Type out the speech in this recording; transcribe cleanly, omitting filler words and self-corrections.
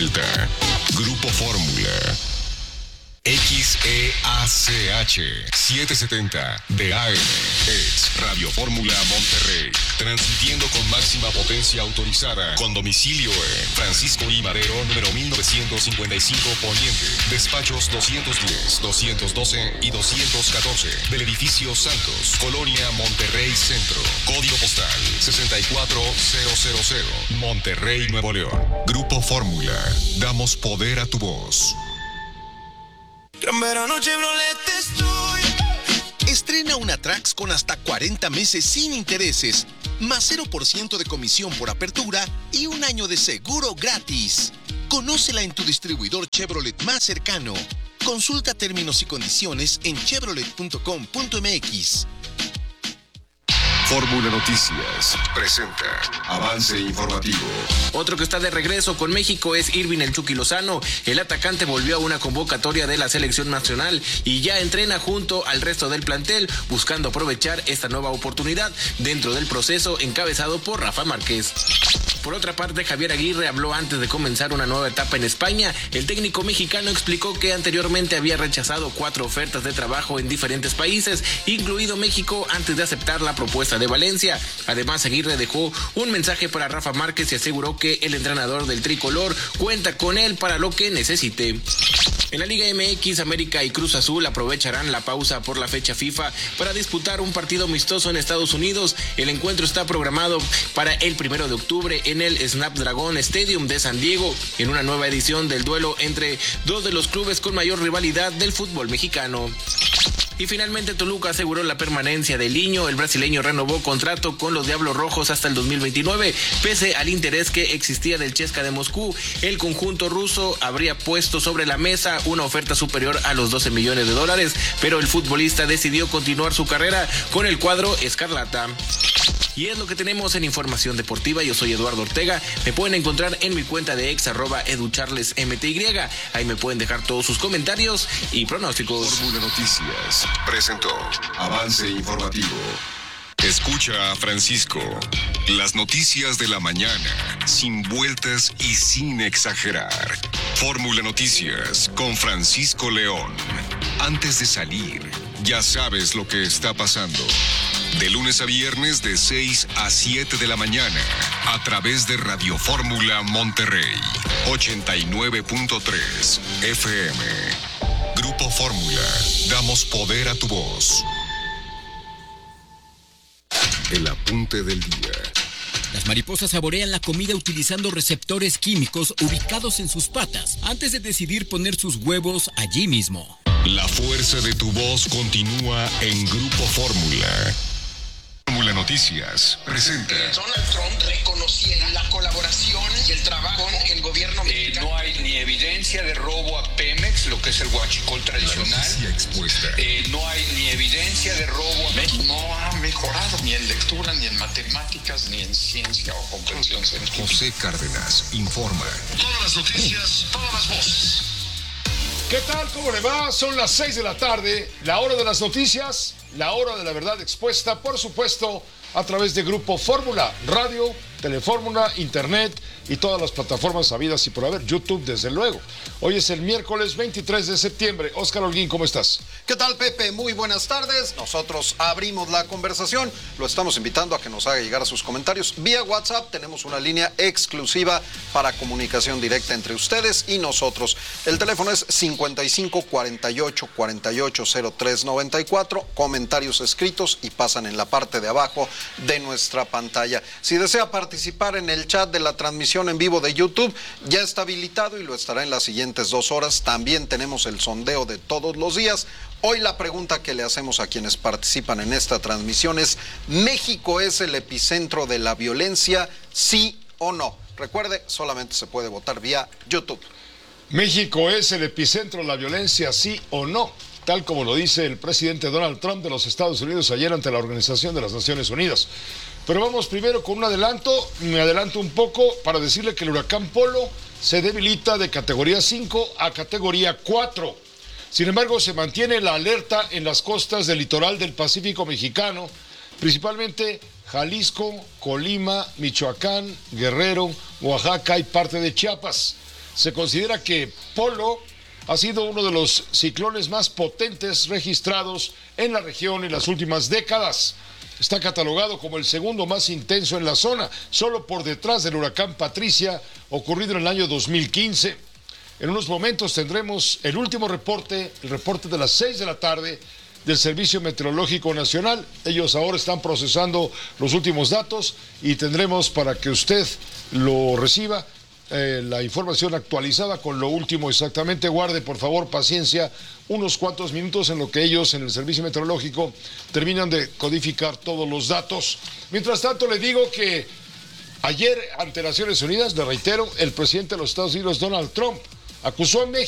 vuelta. Grupo Fórmula. XEACH 770 de AM es Radio Fórmula Monterrey, transmitiendo con máxima potencia autorizada, con domicilio en Francisco I. Madero, número 1955 Poniente, despachos 210, 212 y 214 del edificio Santos, Colonia Monterrey Centro, código postal 64000, Monterrey, Nuevo León. Grupo Fórmula, damos poder a tu voz. Gran verano Chevrolet estoy. Estrena una Trax con hasta 40 meses sin intereses, más 0% de comisión por apertura y un año de seguro gratis. Conócela en tu distribuidor Chevrolet más cercano. Consulta términos y condiciones en chevrolet.com.mx. Fórmula Noticias presenta avance informativo. Otro que está de regreso con México es Irving El Chucky Lozano. El atacante volvió a una convocatoria de la selección nacional y ya entrena junto al resto del plantel, buscando aprovechar esta nueva oportunidad dentro del proceso encabezado por Rafa Márquez. Por otra parte, Javier Aguirre habló antes de comenzar una nueva etapa en España. El técnico mexicano explicó que anteriormente había rechazado 4 ofertas de trabajo en diferentes países, incluido México, antes de aceptar la propuesta de Valencia. Además, Aguirre dejó un mensaje para Rafa Márquez y aseguró que el entrenador del tricolor cuenta con él para lo que necesite. En la Liga MX, América y Cruz Azul aprovecharán la pausa por la fecha FIFA para disputar un partido amistoso en Estados Unidos. El encuentro está programado para el 1 de octubre en el Snapdragon Stadium de San Diego, en una nueva edición del duelo entre dos de los clubes con mayor rivalidad del fútbol mexicano. Y finalmente Toluca aseguró la permanencia de Liño. El brasileño renovó contrato con los Diablos Rojos hasta el 2029, pese al interés que existía del CSKA de Moscú. El conjunto ruso habría puesto sobre la mesa una oferta superior a los $12 millones, pero el futbolista decidió continuar su carrera con el cuadro escarlata. Y es lo que tenemos en información deportiva. Yo soy Eduardo Ortega. Me pueden encontrar en mi cuenta de ex @educharlesmty. Ahí me pueden dejar todos sus comentarios y pronósticos. Fórmula Noticias presentó avance informativo. Escucha a Francisco. Las noticias de la mañana, sin vueltas y sin exagerar. Fórmula Noticias con Francisco León. Antes de salir, ya sabes lo que está pasando. De lunes a viernes de 6 a 7 de la mañana, a través de Radio Fórmula Monterrey, 89.3 FM. Grupo Fórmula, damos poder a tu voz. El apunte del día. Las mariposas saborean la comida utilizando receptores químicos ubicados en sus patas antes de decidir poner sus huevos allí mismo. La fuerza de tu voz continúa en Grupo Fórmula. Fórmula Noticias presenta. Donald Trump reconociera la colaboración y el trabajo con el gobierno mexicano. No hay ni evidencia de robo a Pemex, lo que es el huachicol tradicional. La noticia expuesta. No hay ni evidencia de robo a México no ha mejorado ni en lectura, ni en matemáticas, ni en ciencia o comprensión científica. José Cárdenas informa. Todas las noticias, todas las voces. ¿Qué tal? ¿Cómo le va? Son las 6 de la tarde, la hora de las noticias, la hora de la verdad expuesta, por supuesto, a través de Grupo Fórmula, radio, Telefórmula, internet y todas las plataformas habidas y por haber, YouTube desde luego. Hoy es el miércoles 23 de septiembre. Óscar Holguín, ¿cómo estás? ¿Qué tal, Pepe? Muy buenas tardes. Nosotros abrimos la conversación. Lo estamos invitando a que nos haga llegar sus comentarios vía WhatsApp. Tenemos una línea exclusiva para comunicación directa entre ustedes y nosotros. El teléfono es 55 48 48 03 94. Comentarios escritos y pasan en la parte de abajo de nuestra pantalla. Si desea participar en el chat de la transmisión en vivo de YouTube, ya está habilitado y lo estará en las siguientes 2 horas. También tenemos el sondeo de todos los días. Hoy la pregunta que le hacemos a quienes participan en esta transmisión es: ¿México es el epicentro de la violencia, sí o no? Recuerde, solamente se puede votar vía YouTube. ¿México es el epicentro de la violencia, sí o no? Tal como lo dice el presidente Donald Trump de los Estados Unidos ayer ante la Organización de las Naciones Unidas. Pero vamos primero con un adelanto. Me adelanto un poco para decirle que el huracán Polo se debilita de categoría 5 a categoría 4. Sin embargo, se mantiene la alerta en las costas del litoral del Pacífico mexicano, principalmente Jalisco, Colima, Michoacán, Guerrero, Oaxaca y parte de Chiapas. Se considera que Polo ha sido uno de los ciclones más potentes registrados en la región en las últimas décadas. Está catalogado como el segundo más intenso en la zona, solo por detrás del huracán Patricia, ocurrido en el año 2015. En unos momentos tendremos el último reporte, el reporte de las 6 de la tarde del Servicio Meteorológico Nacional. Ellos ahora están procesando los últimos datos y tendremos para que usted lo reciba la información actualizada con lo último exactamente. Guarde por favor paciencia unos cuantos minutos en lo que ellos en el Servicio Meteorológico terminan de codificar todos los datos. Mientras tanto le digo que ayer ante Naciones Unidas, le reitero, el presidente de los Estados Unidos, Donald Trump, acusó a México